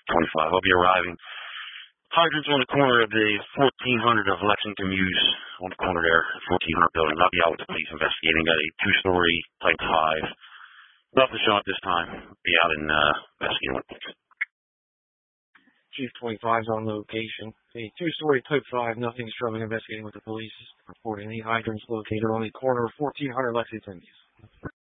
25. I'll be arriving. Hydrants on the corner of the 1400 of Lexington Mews, on the corner there, 1400 building. I'll be out with the police investigating. Got a 2-story Type 5. Nothing showing at this time. Be out in investigating with police. Chief 25 is on location. A 2-story Type 5, nothing showing, investigating with the police. Reporting the hydrants located on the corner of 1400 Lexington Mews.